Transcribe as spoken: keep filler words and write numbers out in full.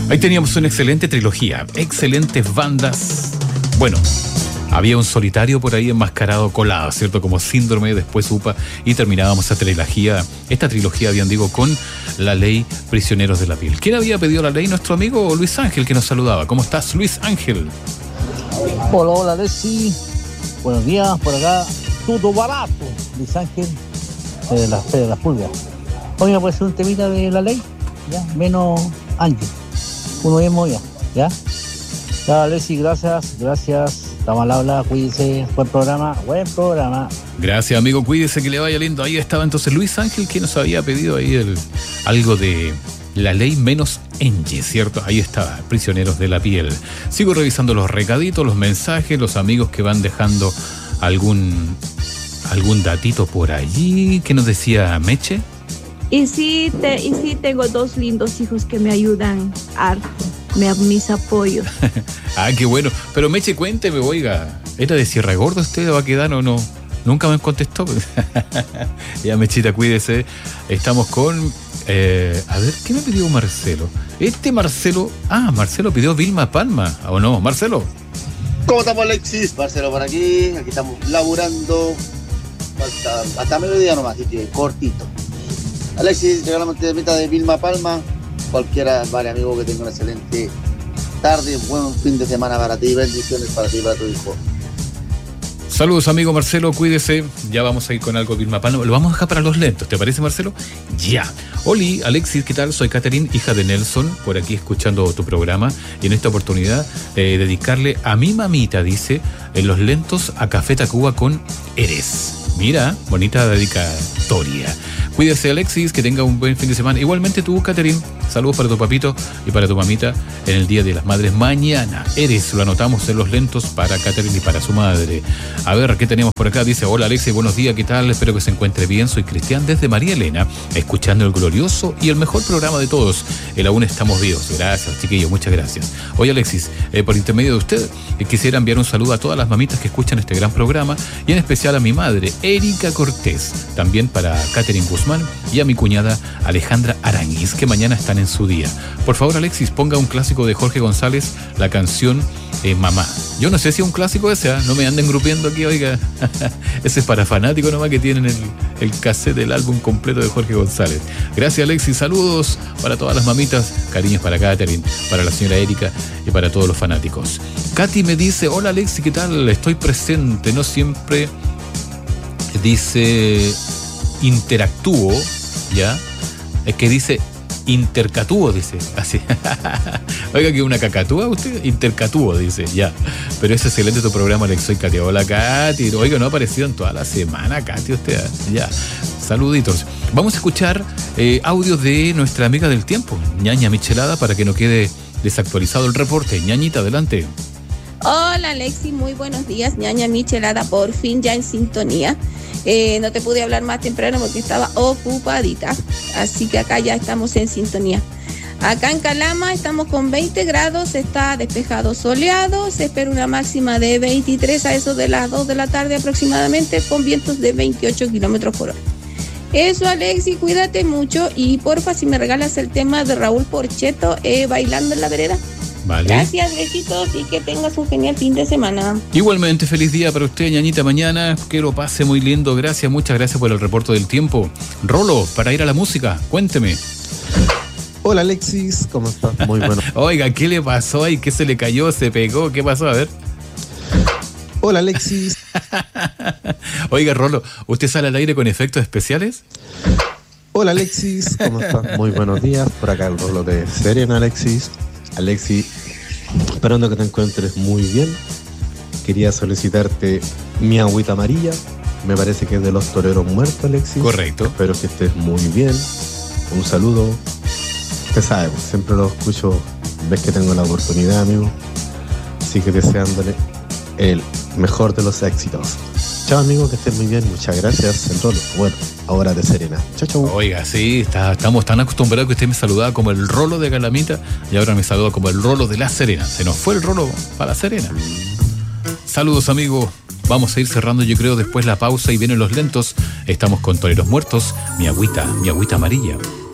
Ahí teníamos una excelente trilogía, excelentes bandas. Bueno, había un solitario por ahí enmascarado, colado, ¿cierto? Como Síndrome, después U P A, y terminábamos esta trilogía, esta trilogía, bien digo, con La Ley, Prisioneros de la Piel. ¿Quién había pedido La Ley? Nuestro amigo Luis Ángel, que nos saludaba. ¿Cómo estás, Luis Ángel? Hola, hola, Lessi. Buenos días, por acá, todo barato. Luis Ángel, de la Fe de las Pulgas. Hoy me puede ser un temita de La Ley, ya, menos Ángel. Uno bien movido, ¿ya? Ya, Lessi, gracias, gracias. Estamos al habla, cuídense, buen programa, buen programa. Gracias, amigo, cuídese, que le vaya lindo. Ahí estaba entonces Luis Ángel, que nos había pedido ahí el, algo de La Ley menos Enge, ¿cierto? Ahí estaba, Prisioneros de la Piel. Sigo revisando los recaditos, los mensajes, los amigos que van dejando algún, algún datito por allí. ¿Qué nos decía Meche? Y sí, te, y sí tengo dos lindos hijos que me ayudan harto. Me, mis apoyos. Ah, qué bueno. Pero Meche, cuénteme, oiga, ¿era de Sierra Gorda usted va a quedar o no? Nunca me contestó. Ya, Mechita, cuídese. Estamos con... Eh, a ver, ¿qué me pidió Marcelo? Este Marcelo... Ah, Marcelo pidió Vilma Palma, ¿o no? Marcelo. ¿Cómo estamos, Alexis? Marcelo por aquí. Aquí estamos laburando hasta, hasta mediodía nomás, así que cortito. Alexis, regalamos este temita de Vilma Palma. Cualquiera, vale, amigo, que tenga una excelente tarde, buen fin de semana para ti, bendiciones para ti y para tu hijo. Saludos, amigo Marcelo, cuídese. Ya vamos a ir con algo de Vilma Palma. Lo vamos a dejar para los lentos, ¿te parece, Marcelo? Ya. Oli, Alexis, ¿qué tal? Soy Catherine, hija de Nelson, por aquí escuchando tu programa. Y en esta oportunidad, eh, dedicarle a mi mamita, dice, en los lentos a Café Tacuba con Eres. Mira, bonita dedicatoria. Cuídese, Alexis, que tenga un buen fin de semana. Igualmente tú, Catherine, saludos para tu papito y para tu mamita en el Día de las Madres. Mañana, Eres, lo anotamos en los lentos para Catherine y para su madre. A ver, ¿qué tenemos por acá? Dice, hola, Alexis, buenos días, ¿qué tal? Espero que se encuentre bien. Soy Cristian desde María Elena, escuchando el glorioso y el mejor programa de todos. El Aún Estamos Vivos. Gracias, chiquillo, muchas gracias. Oye, Alexis, eh, por intermedio de usted, eh, quisiera enviar un saludo a todas las mamitas que escuchan este gran programa y en especial a mi madre, Erika Cortés, también para Catherine Guzmán y a mi cuñada Alejandra Aranguiz, que mañana están en su día. Por favor, Alexis, ponga un clásico de Jorge González, la canción eh, Mamá. Yo no sé si es un clásico ese, ¿eh? No me anden grupiendo aquí, oiga. Ese es para fanáticos nomás que tienen el, el cassette del álbum completo de Jorge González. Gracias, Alexis, saludos para todas las mamitas, cariños para Catherine, para la señora Erika y para todos los fanáticos. Katy me dice, hola Alexis, ¿qué tal? Estoy presente, no siempre... Dice interactúo, ¿ya? Es que dice intercatúo, dice así. Oiga, que una cacatúa usted, intercatúo, dice, ya. Pero es excelente tu programa, Alex. Soy Katy. Hola, Katy. Oiga, no ha aparecido en toda la semana, Katy, usted, ya. Saluditos. Vamos a escuchar eh, audios de nuestra amiga del tiempo, Ñaña Michelada, para que no quede desactualizado el reporte. Ñañita, adelante. Hola, Alexi, muy buenos días. Ñaña Michelada, por fin ya en sintonía. Eh, no te pude hablar más temprano porque estaba ocupadita, así que acá ya estamos en sintonía. Acá en Calama estamos con veinte grados, está despejado, soleado, se espera una máxima de veintitrés a eso de las dos de la tarde aproximadamente, con vientos de veintiocho kilómetros por hora. Eso, Alexi, cuídate mucho y porfa, si me regalas el tema de Raúl Porcheto, eh, Bailando en la Vereda. Vale. Gracias, besitos y que tengas un genial fin de semana. Igualmente, feliz día para usted, Ñañita, mañana. Que lo pase muy lindo. Gracias, muchas gracias por el reporte del tiempo. Rolo, para ir a la música, cuénteme. Hola, Alexis, ¿cómo estás? Muy bueno. Oiga, ¿qué le pasó ahí? ¿Qué se le cayó? ¿Se pegó? ¿Qué pasó? A ver. Hola, Alexis. Oiga, Rolo, ¿usted sale al aire con efectos especiales? Hola, Alexis, ¿cómo estás? Muy buenos días. Por acá el Rolo de Serena, Alexis. Alexis, esperando que te encuentres muy bien. Quería solicitarte mi agüita amarilla. Me parece que es de los toreros muertos, Alexis. Correcto. Espero que estés muy bien. Un saludo. Usted sabe, siempre lo escucho. Ves que tengo la oportunidad, amigo. Así que deseándole el mejor de los éxitos. Chao, amigo, que estés muy bien. Muchas gracias, el Rolo. Bueno, ahora de Serena. Chao, chao. Oiga, sí, está, estamos tan acostumbrados que usted me saludaba como el Rolo de Calamita y ahora me saluda como el Rolo de La Serena. Se nos fue el Rolo para La Serena. Saludos, amigo. Vamos a ir cerrando, yo creo, después la pausa y vienen los lentos. Estamos con Toreros Muertos. Mi agüita, mi agüita amarilla.